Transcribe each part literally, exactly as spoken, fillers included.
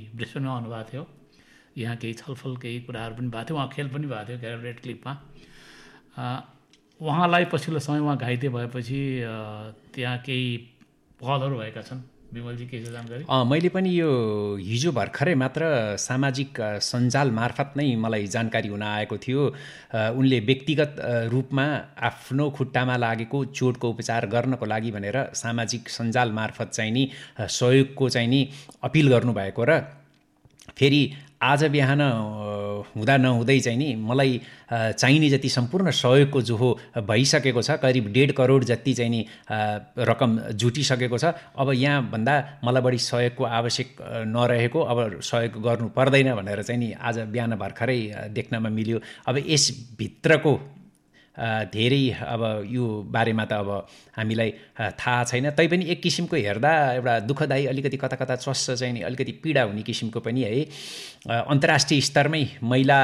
ब्रिस्बेनमा आउनुभएको थियो। यहाँ केही छलफल केही कुराहरू पनि भएको थियो, उहाँ खेल पनि भएको थियो ग्यारेड रेड क्लिफमा। उहाँलाई पछिल्लो समय उहाँ घाइते भएपछि त्यहाँ केही पहलहरू भएका छन्। विमलजी के छ जानकारी? मैले पनि यो हिजो भर्खरै मात्र सामाजिक सञ्जाल मार्फत नै मलाई जानकारी हुन आएको थियो। उनले व्यक्तिगत रूपमा आफ्नो खुट्टामा लागेको चोटको उपचार गर्नको लागि भनेर सामाजिक सञ्जाल मार्फत चाहिँ नि सहयोगको चाहिँ नि अपिल गर्नुभएको र फेरि आज बिहान हुँदा नहुँदै चाहिँ नि मलाई चाहिने जति सम्पूर्ण सहयोगको जो हो भइसकेको छ, करिब डेढ करोड जति चाहिँ नि रकम जुटिसकेको छ। अब यहाँभन्दा मलाई बढी सहयोगको आवश्यक नरहेको, अब सहयोग गर्नु पर्दैन भनेर चाहिँ नि आज बिहान भर्खरै देख्नमा मिल्यो। अब यसभित्रको धेरै अब यो बारेमा त अब हामीलाई थाहा छैन, तैपनि एक किसिमको हेर्दा एउटा दुःखदायी अलिकति कता कता चस्स चाहिँ नि अलिकति पीडा हुने किसिमको पनि है। अन्तर्राष्ट्रिय स्तरमै महिला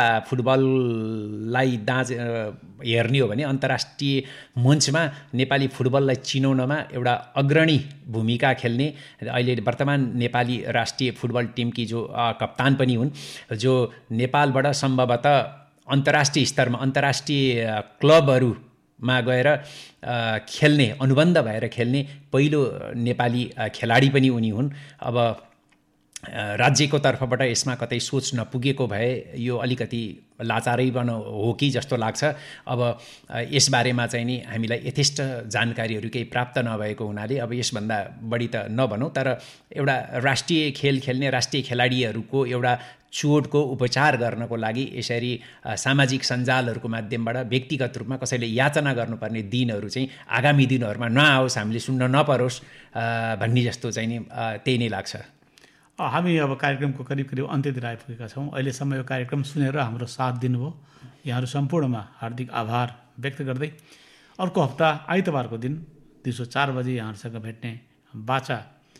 फुटबललाई दाँज हेर्ने हो भने अन्तर्राष्ट्रिय मञ्चमा नेपाली फुटबललाई चिनाउनमा एउटा अग्रणी भूमिका खेल्ने अहिले वर्तमान नेपाली राष्ट्रिय फुटबल टिमकी जो कप्तान पनि हुन्, जो नेपालबाट सम्भवतः अन्तर्राष्ट्रिय स्तरमा अन्तर्राष्ट्रिय क्लबहरूमा गएर खेल्ने, अनुबन्ध भएर खेल्ने पहिलो नेपाली खेलाडी पनि उनी हुन्। अब राज्यको तर्फबाट यसमा कतै सोच नपुगेको भए यो अलिकति लाचारै बन हो कि जस्तो लाग्छ। अब यसबारेमा चाहिँ नि हामीलाई यथेष्ट जानकारीहरू केही प्राप्त नभएको हुनाले अब यसभन्दा बढी त नभनौँ, तर एउटा राष्ट्रिय खेल खेल्ने राष्ट्रिय खेलाडीहरूको एउटा चोटको उपचार गर्नको लागि यसरी सामाजिक सञ्जालहरूको माध्यमबाट व्यक्तिगत रूपमा कसैले याचना गर्नुपर्ने दिनहरू चाहिँ आगामी दिनहरूमा नआओस्, हामीले सुन्न नपरोस् भन्ने जस्तो चाहिँ नि त्यही नै लाग्छ। हामी अब कार्यक्रमको करिब करिब अन्त्यतिर आइपुगेका छौँ। अहिलेसम्म यो कार्यक्रम सुनेर हाम्रो साथ दिनुभयो, यहाँहरू सम्पूर्णमा हार्दिक आभार व्यक्त गर्दै अर्को हप्ता आइतबारको दिन दिउँसो चार बजे यहाँहरूसँग भेट्ने बाचा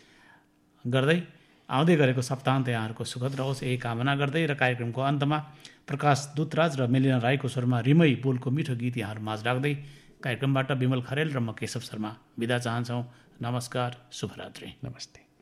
गर्दै आउँदै गरेको सप्ताहन्त यहाँहरूको सुखद रहोस् यही कामना गर्दै र कार्यक्रमको अन्तमा प्रकाश दुतराज र मेलिना राईको स्वरमा रिमई बोलको मिठो गीत यहाँहरू माझ राख्दै कार्यक्रमबाट विमल खरेल र म केशव शर्मा बिदा चाहन्छौँ। नमस्कार, शुभरात्रि। नमस्ते।